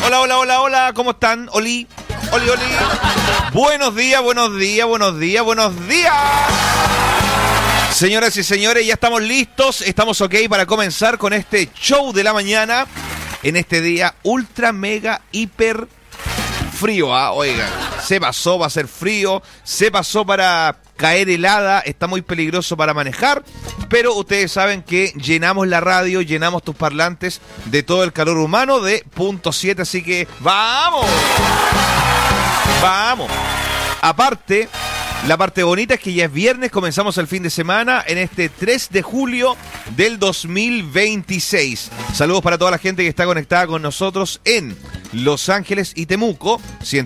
Hola, hola, hola, hola, ¿cómo están? Oli, oli, oli. Buenos días, buenos días, buenos días, buenos días. Señoras y señores, ya estamos listos, estamos ok para comenzar con este show de la mañana en este día ultra, mega, hiper frío, ¿ah? Oigan, se pasó, va a ser frío, se pasó para caer helada, está muy peligroso para manejar, pero ustedes saben que llenamos la radio, llenamos tus parlantes de todo el calor humano de .7, así que ¡vamos! ¡Vamos! Aparte, la parte bonita es que ya es viernes, comenzamos el fin de semana en este 3 de julio del 2026. Saludos para toda la gente que está conectada con nosotros en Los Ángeles y Temuco,